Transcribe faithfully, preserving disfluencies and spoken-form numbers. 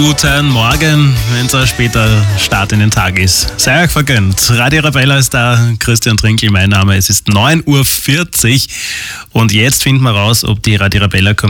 Guten Morgen, wenn es ein später Start in den Tag ist. Sei euch vergönnt. Radio Arabella ist da, Christian Trinkel, mein Name. Es ist neun Uhr vierzig und jetzt finden wir raus, ob die Radio Arabella